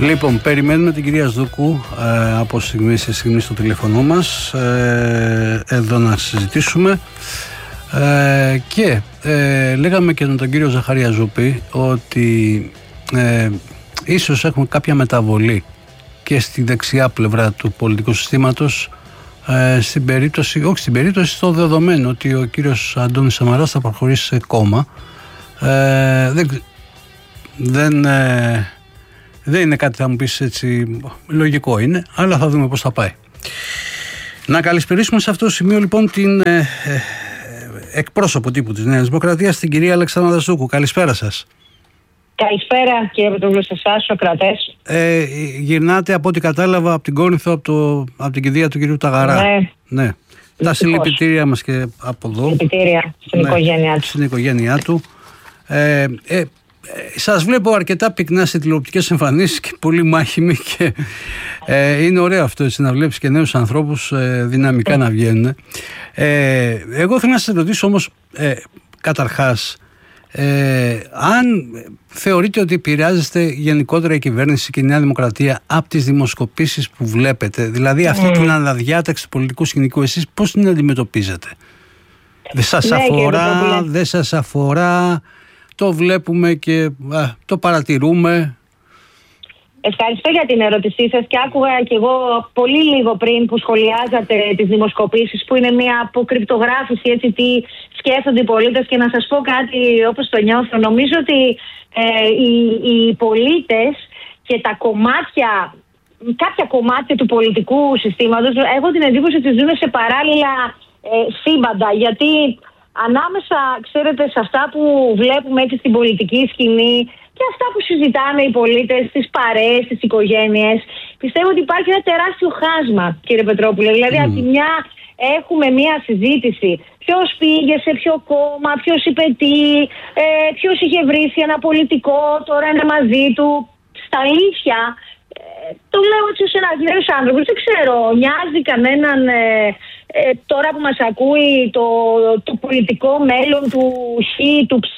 Λοιπόν, περιμένουμε την κυρία Σδούκου από στιγμή σε στιγμή στο τηλέφωνο μας εδώ να συζητήσουμε και λέγαμε και με τον κύριο Ζαχαρία Ζούπη ότι ίσως έχουμε κάποια μεταβολή και στη δεξιά πλευρά του πολιτικού συστήματος στην περίπτωση στο δεδομένο ότι ο κύριος Αντώνης Σαμαράς θα προχωρήσει σε κόμμα. Δεν είναι κάτι θα μου πεις έτσι λογικό είναι, αλλά θα δούμε πώς θα πάει. Να καλησπερίσουμε σε αυτό το σημείο λοιπόν την εκπρόσωπο τύπου της Νέας Δημοκρατίας, την κυρία Αλεξάνδρα Σδούκου. Καλησπέρα σας. Καλησπέρα κύριε Πετρούλου, σε εσάς, Σοκρατές. Γυρνάτε από ό,τι κατάλαβα από την Κόρινθο, από την κηδεία του κυρίου Ταγαρά. Ναι. Τα συλληπιτήρια μας και από εδώ. Συλληπιτήρια στην οικογένειά του. Στην οικογένειά του. Σας βλέπω αρκετά πυκνά σε τηλεοπτικές εμφανίσεις και πολύ μάχημοι και είναι ωραίο αυτό έτσι, να βλέπεις και νέους ανθρώπους δυναμικά να βγαίνουν. Εγώ θέλω να σας ρωτήσω όμως καταρχάς αν θεωρείτε ότι επηρεάζεστε γενικότερα η κυβέρνηση και η Νέα Δημοκρατία από τις δημοσκοπήσεις που βλέπετε, δηλαδή αυτή την αναδιάταξη του πολιτικού σκηνικού, εσείς πώς την αντιμετωπίζετε? Δεν σας αφορά, δεν σας αφορά? Το βλέπουμε και το παρατηρούμε. Ευχαριστώ για την ερώτησή σας και άκουγα και εγώ πολύ λίγο πριν που σχολιάζατε τις δημοσκοπήσεις που είναι μια αποκρυπτογράφηση έτσι τι σκέφτονται οι πολίτες και να σας πω κάτι όπως το νιώθω. Νομίζω ότι οι πολίτες και τα κομμάτια, κάποια κομμάτια του πολιτικού συστήματος έχω την εντύπωση ότι ζουν σε παράλληλα σύμπαντα, γιατί ανάμεσα, ξέρετε, σε αυτά που βλέπουμε έτσι στην πολιτική σκηνή και αυτά που συζητάνε οι πολίτες, στις παρέες, στις οικογένειες, πιστεύω ότι υπάρχει ένα τεράστιο χάσμα, κύριε Πετρόπουλε. Δηλαδή, από τη μια έχουμε μια συζήτηση. Ποιος πήγε σε ποιο κόμμα, ποιος είπε τι, ποιος είχε βρήσει ένα πολιτικό, τώρα είναι μαζί του. Στα αλήθεια, το λέω έτσι ως ένας νέος άνθρωπος, δεν ξέρω, νοιάζει κανέναν τώρα που μας ακούει το πολιτικό μέλλον του Χ, του Ψ,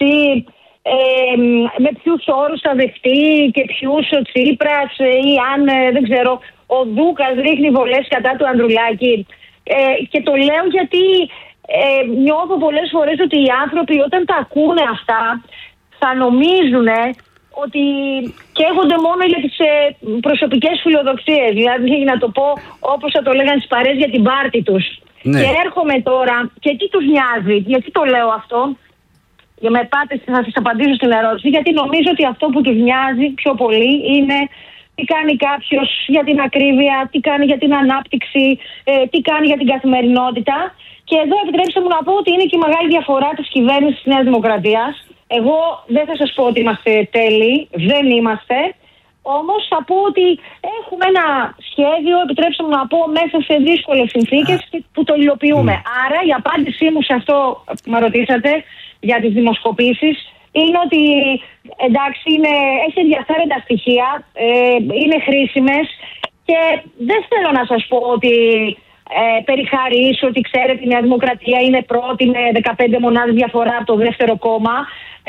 με ποιους όρους θα δεχτεί και ποιους ο Τσίπρας ή αν, δεν ξέρω, ο Δούκας ρίχνει βολές κατά του Ανδρουλάκη. Και το λέω γιατί νιώθω πολλές φορές ότι οι άνθρωποι όταν τα ακούνε αυτά θα νομίζουν ότι καίγονται μόνο για τις προσωπικές φιλοδοξίες. Δηλαδή, να το πω όπως θα το λέγανε στις παρέες, για την πάρτη τους. Ναι. Και έρχομαι τώρα, και τι τους νοιάζει, γιατί το λέω αυτό, για με πάτε θα σας απαντήσω στην ερώτηση, γιατί νομίζω ότι αυτό που τους νοιάζει πιο πολύ είναι τι κάνει κάποιος για την ακρίβεια, τι κάνει για την ανάπτυξη, τι κάνει για την καθημερινότητα. Και εδώ επιτρέψτε μου να πω ότι είναι και η μεγάλη διαφορά της κυβέρνησης της Νέας Δημοκρατίας. Εγώ δεν θα σας πω ότι είμαστε τέλειοι, δεν είμαστε. Όμως θα πω ότι έχουμε ένα σχέδιο, επιτρέψτε μου να πω, μέσα σε δύσκολες συνθήκες που το υλοποιούμε. Άρα η απάντησή μου σε αυτό που με ρωτήσατε για τις δημοσκοπήσεις είναι ότι εντάξει, έχει ενδιαφέροντα στοιχεία, είναι χρήσιμες και δεν θέλω να σας πω ότι περιχαρήσω ότι ξέρετε η Νέα Δημοκρατία είναι πρώτη με 15 μονάδες διαφορά από το δεύτερο κόμμα.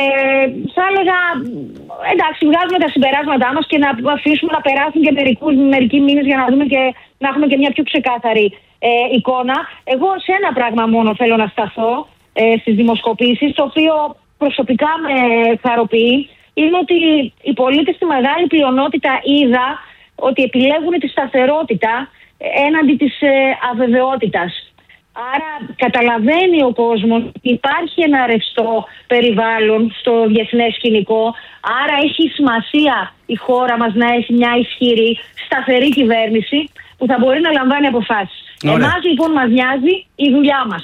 Θα έλεγα εντάξει, βγάζουμε τα συμπεράσματά μας και να αφήσουμε να περάσουν και μερικοί μήνες για να δούμε και να έχουμε και μια πιο ξεκάθαρη εικόνα. Εγώ σε ένα πράγμα μόνο θέλω να σταθώ στις δημοσκοπήσεις, το οποίο προσωπικά με χαροποιεί, είναι ότι οι πολίτες στη μεγάλη πλειονότητα είδα ότι επιλέγουν τη σταθερότητα έναντι της αβεβαιότητας. Άρα καταλαβαίνει ο κόσμος ότι υπάρχει ένα ρευστό περιβάλλον στο διεθνές σκηνικό. Άρα έχει σημασία η χώρα μας να έχει μια ισχυρή, σταθερή κυβέρνηση που θα μπορεί να λαμβάνει αποφάσεις. Εμάς λοιπόν μας νοιάζει η δουλειά μας.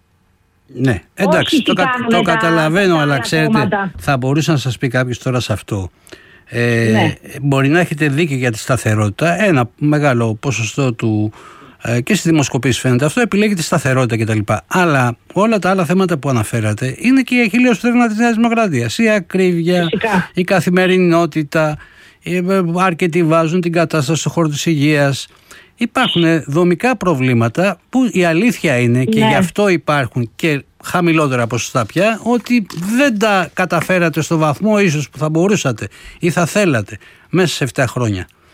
Ναι, εντάξει, το καταλαβαίνω, αλλά ξέρετε, θα μπορούσε να σας πει κάποιος τώρα σε αυτό. Ναι. Μπορεί να έχετε δίκιο για τη σταθερότητα. Ένα μεγάλο ποσοστό του και στις δημοσκοπήσεις φαίνεται αυτό, επιλέγει τη σταθερότητα κτλ. Αλλά όλα τα άλλα θέματα που αναφέρατε είναι και η αχιλλέως πτέρνα της Νέας Δημοκρατίας. Η ακρίβεια, φυσικά, η καθημερινότητα, αρκετοί βάζουν την κατάσταση στον χώρο της υγείας. Υπάρχουν δομικά προβλήματα που η αλήθεια είναι, και γι' αυτό υπάρχουν και χαμηλότερα ποσοστά πια, ότι δεν τα καταφέρατε στο βαθμό ίσως που θα μπορούσατε ή θα θέλατε μέσα σε 7 χρόνια.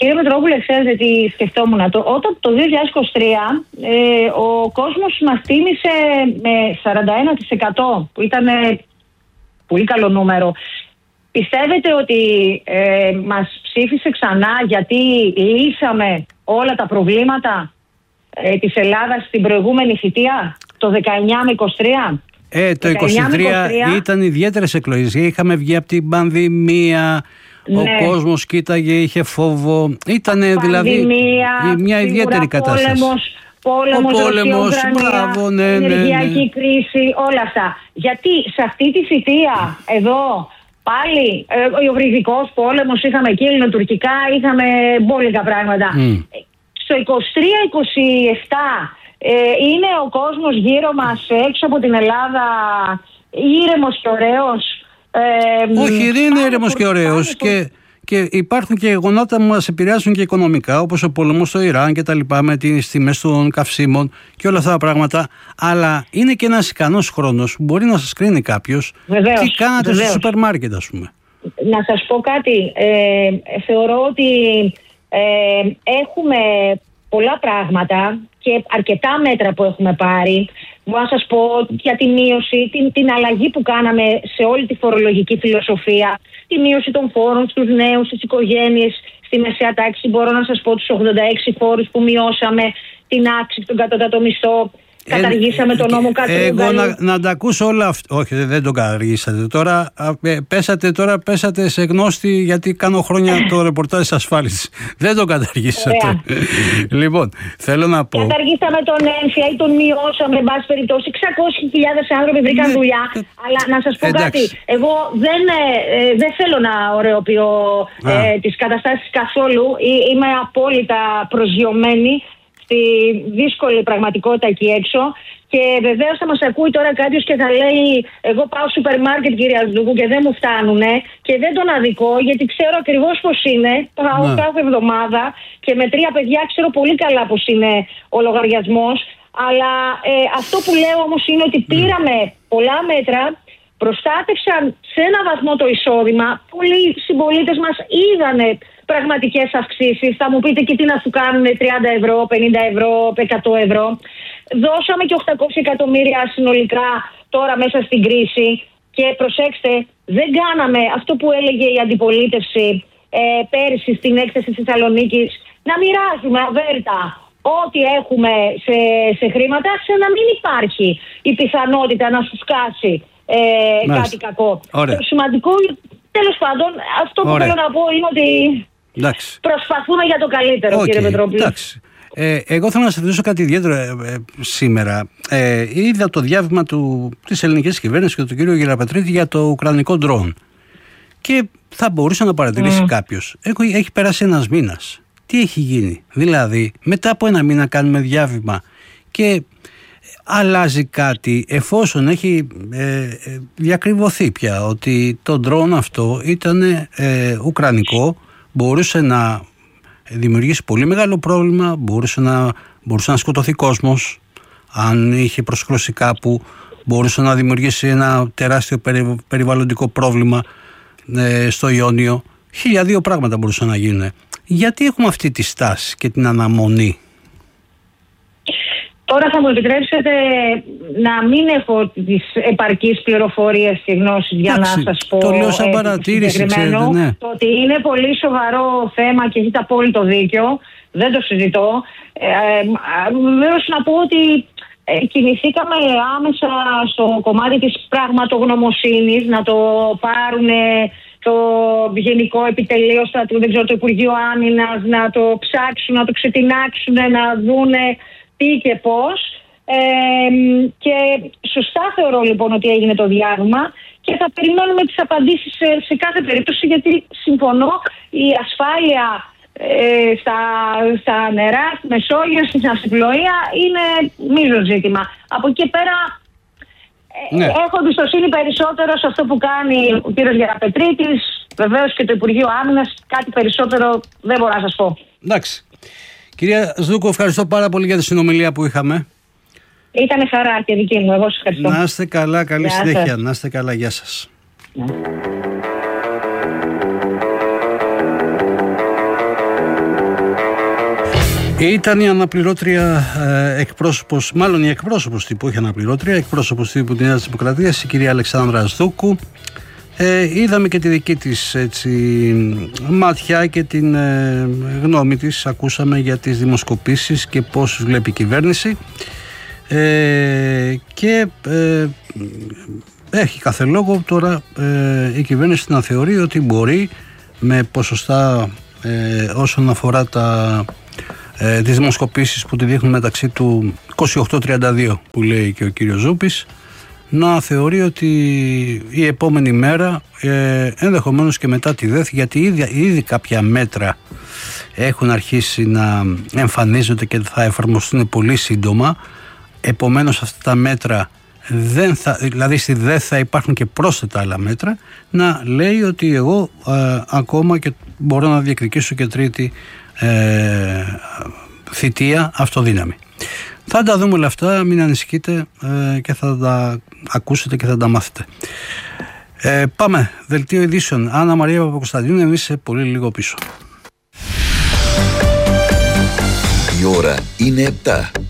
Κύριε Μητρόπουλε, ξέρετε τι σκεφτόμουν. Όταν το 2023 ο κόσμος μας τίμησε με 41%, που ήταν πολύ καλό νούμερο. Πιστεύετε ότι μας ψήφισε ξανά γιατί λύσαμε όλα τα προβλήματα της Ελλάδας στην προηγούμενη θητεία, το 19 με 23? Το 23 ήταν ιδιαίτερες εκλογές. Είχαμε βγει από την πανδημία, ναι. Ο κόσμος κοίταγε, είχε φόβο. Ήταν δηλαδή μια ιδιαίτερη κατάσταση. Πόλεμος, ενεργειακή κρίση, όλα αυτά. Γιατί σε αυτή τη θητεία εδώ πάλι ο υβριδικός πόλεμος, είχαμε εκεί ελληνοτουρκικά, είχαμε μπόλικα πράγματα. Στο 23-27 είναι ο κόσμος γύρω μας έξω από την Ελλάδα ήρεμος και ωραίος? Όχι, δεν είναι ήρεμος και ωραίος και υπάρχουν και γεγονότα που μας επηρεάζουν και οικονομικά, όπως ο πόλεμος στο Ιράν και τα λοιπά, με τις τιμές των καυσίμων και όλα αυτά τα πράγματα, αλλά είναι και ένας ικανός χρόνος που μπορεί να σας κρίνει κάποιος τι κάνατε στο σούπερ μάρκετ, ας πούμε. Να σας πω κάτι, θεωρώ ότι έχουμε πολλά πράγματα και αρκετά μέτρα που έχουμε πάρει. Μπορώ να σας πω για τη μείωση, την αλλαγή που κάναμε σε όλη τη φορολογική φιλοσοφία, τη μείωση των φόρων στους νέους, στις οικογένειες, στη μεσαία τάξη. Μπορώ να σας πω τους 86 φόρους που μειώσαμε, την αύξηση στον κατώτατο μισθό. Καταργήσαμε τον νόμο Κατρούγκαλου. Εγώ να τα ακούσω όλα αυτά. Όχι, δεν τον καταργήσατε. Τώρα πέσατε σε γνώστη, γιατί κάνω χρόνια το ρεπορτάζ της ασφάλισης. Δεν τον καταργήσατε. Λοιπόν, θέλω να πω. Καταργήσαμε τον έμφυα ή τον μειώσαμε, εν πάση περιπτώσει. 600.000 άνθρωποι βρήκαν δουλειά. Αλλά να σας πω κάτι. Εγώ δεν θέλω να ωρεοποιώ τις καταστάσεις καθόλου. Είμαι απόλυτα προσγειωμένη στη δύσκολη πραγματικότητα εκεί έξω. Και βεβαίως θα μας ακούει τώρα κάποιος και θα λέει: εγώ πάω σούπερ μάρκετ, κυρία Ζδούκου, και δεν μου φτάνουνε, και δεν τον αδικώ, γιατί ξέρω ακριβώς πώς είναι. Πάω κάθε εβδομάδα και με 3 παιδιά ξέρω πολύ καλά πώς είναι ο λογαριασμός. Αλλά αυτό που λέω όμως είναι ότι πήραμε πολλά μέτρα, προστάτευσαν σε ένα βαθμό το εισόδημα. Πολλοί συμπολίτες μας είδανε πραγματικές αυξήσεις. Θα μου πείτε και τι να σου κάνουν 30 ευρώ, 50 ευρώ, 100 ευρώ. Δώσαμε και 800 εκατομμύρια συνολικά τώρα μέσα στην κρίση. Και προσέξτε, δεν κάναμε αυτό που έλεγε η αντιπολίτευση πέρυσι στην έκθεση της Θεσσαλονίκης, να μοιράζουμε αβέρτα ό,τι έχουμε σε χρήματα, σε να μην υπάρχει η πιθανότητα να σου σκάσει κάτι κακό. Ωραία. Το σημαντικό, τέλος πάντων, αυτό που θέλω να πω είναι ότι προσπαθούμε για το καλύτερο, κύριε Πετρόπουλο. Εγώ θέλω να σας ρωτήσω κάτι ιδιαίτερο σήμερα. Είδα το διάβημα της ελληνικής κυβέρνησης και του κύριου Γεραπετρίτη για το ουκρανικό ντρόουν. Και θα μπορούσε να παρατηρήσει κάποιος. Έχει περάσει ένας μήνας. Τι έχει γίνει? Δηλαδή, μετά από ένα μήνα κάνουμε διάβημα και αλλάζει κάτι, εφόσον έχει διακριβωθεί πια ότι το ντρόουν αυτό ήταν ουκρανικό, μπορούσε να δημιουργήσει πολύ μεγάλο πρόβλημα, μπορούσε να σκοτωθεί κόσμος, αν είχε προσκρούσει κάπου, μπορούσε να δημιουργήσει ένα τεράστιο περιβαλλοντικό πρόβλημα στο Ιόνιο. 1002 πράγματα μπορούσαν να γίνουν. Γιατί έχουμε αυτή τη στάση και την αναμονή? Τώρα θα μου επιτρέψετε να μην έχω τις επαρκείς πληροφορίες και γνώσεις για να σας πω. Το λέω σαν παρατήρηση, ξέρετε, ναι. Το ότι είναι πολύ σοβαρό θέμα και έχετε απόλυτο δίκιο, δεν το συζητώ. Βεβαίως να πω ότι κινηθήκαμε άμεσα στο κομμάτι της πραγματογνωμοσύνης, να το πάρουν το Γενικό Επιτελείο, το Υπουργείο Άμυνας, να το ψάξουν, να το ξετινάξουν, να δούνε τι και πώς. Και σωστά θεωρώ λοιπόν ότι έγινε το διάβημα και θα περιμένουμε τις απαντήσεις σε κάθε περίπτωση, γιατί συμφωνώ, η ασφάλεια στα νερά, στη Μεσόγειο, στην ναυσιπλοεία είναι μείζον ζήτημα. Από εκεί πέρα έχω εμπιστοσύνη περισσότερο σε αυτό που κάνει ο κύριος Γεραπετρίτης, βεβαίως και το Υπουργείο Άμυνας. Κάτι περισσότερο δεν μπορώ να σας πω. Εντάξει. Κυρία Ζδούκου, ευχαριστώ πάρα πολύ για τη συνομιλία που είχαμε. Ήτανε χαρά και δική μου. Εγώ σας ευχαριστώ. Να είστε καλά, καλή συνέχεια. Να είστε καλά, γεια σας. Ήταν η αναπληρώτρια εκπρόσωπος, μάλλον η εκπρόσωπος τύπου, όχι αναπληρώτρια, εκπρόσωπος τύπου της Νέας Δημοκρατίας, η κυρία Αλεξάνδρα Σδούκου. Είδαμε και τη δική της μάτια και την γνώμη της, ακούσαμε για τις δημοσκοπήσεις και πώς βλέπει η κυβέρνηση, και έχει κάθε λόγο τώρα η κυβέρνηση να θεωρεί ότι μπορεί με ποσοστά όσον αφορά τις δημοσκοπήσεις που τη δείχνουν μεταξύ του 28-32 που λέει και ο κύριος Ζούπης, να θεωρεί ότι η επόμενη μέρα, ενδεχομένως και μετά τη ΔΕΘ, γιατί ήδη κάποια μέτρα έχουν αρχίσει να εμφανίζονται και θα εφαρμοστούν πολύ σύντομα, επομένως αυτά τα μέτρα δηλαδή στη ΔΕΘ θα υπάρχουν και πρόσθετα άλλα μέτρα, να λέει ότι εγώ ακόμα και μπορώ να διεκδικήσω και τρίτη θητεία αυτοδύναμη. Θα τα δούμε όλα αυτά, μην ανησυχείτε, και θα τα ακούσετε και θα τα μάθετε. Πάμε, δελτίο ειδήσεων. Άννα Μαρία Παπακοσταντίνου, εμείς σε πολύ λίγο πίσω. Η ώρα είναι 7.